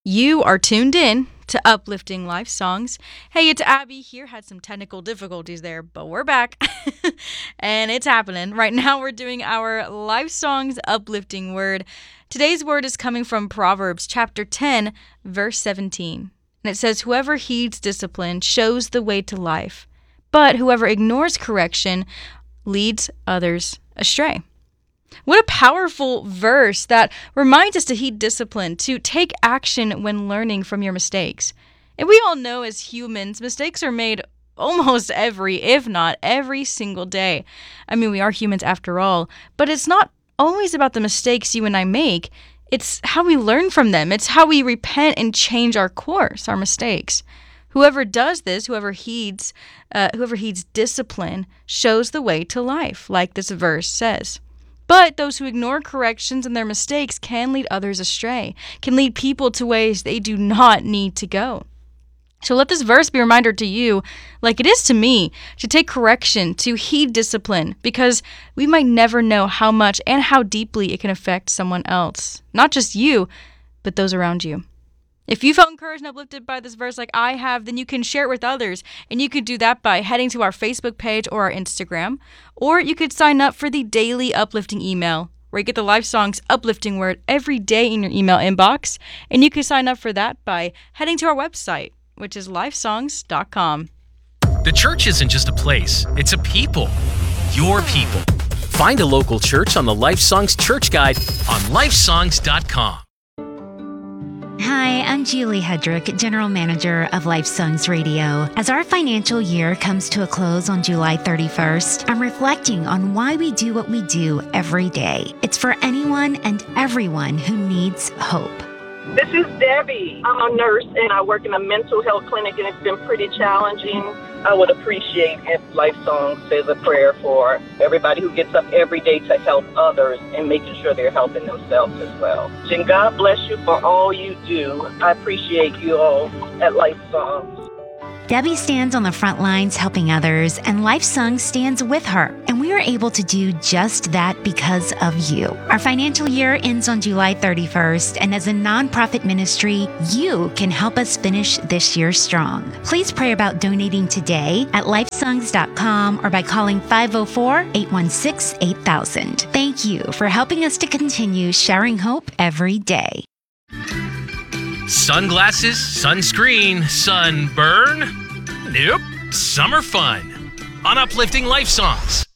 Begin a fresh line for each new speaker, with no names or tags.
You are tuned in to Uplifting Life Songs. Hey, it's Abby here. Had some technical difficulties there, but we're back. And it's happening. Right now we're doing our Life Songs Uplifting Word. Today's word is coming from Proverbs chapter 10, verse 17. And it says, "Whoever heeds discipline shows the way to life, but whoever ignores correction leads others astray." What a powerful verse that reminds us to heed discipline, to take action when learning from your mistakes. And we all know as humans, mistakes are made almost if not every single day. I mean, we are humans after all, but it's not always about the mistakes you and I make. It's how we learn from them. It's how we repent and change our course, our mistakes. Whoever does this, whoever heeds discipline, shows the way to life, like this verse says. But those who ignore corrections and their mistakes can lead others astray, can lead people to ways they do not need to go. So let this verse be a reminder to you, like it is to me, to take correction, to heed discipline, because we might never know how much and how deeply it can affect someone else. Not just you, but those around you. If you felt encouraged and uplifted by this verse like I have, then you can share it with others. And you could do that by heading to our Facebook page or our Instagram. Or you could sign up for the daily uplifting email, where you get the Life Songs Uplifting Word every day in your email inbox. And you can sign up for that by heading to our website, which is lifesongs.com.
The church isn't just a place, it's a people. Your people. Find a local church on the Life Songs Church Guide on lifesongs.com.
Hi, I'm Julie Hedrick, General Manager of Life Songs Radio. As our financial year comes to a close on July 31st, I'm reflecting on why we do what we do every day. It's for anyone and everyone who needs hope.
This is Debbie. I'm a nurse and I work in a mental health clinic, and it's been pretty challenging. I would appreciate if Life Song says a prayer for everybody who gets up every day to help others and making sure they're helping themselves as well. And God bless you for all you do. I appreciate you all at Life Songs.
Debbie stands on the front lines helping others, and Life Song stands with her. And we are able to do just that because of you. Our financial year ends on July 31st, and as a nonprofit ministry, you can help us finish this year strong. Please pray about donating today at lifesongs.com or by calling 504-816-8000. Thank you for helping us to continue sharing hope every day.
Sunglasses, sunscreen, sunburn? Nope. Summer fun on Uplifting Life Songs.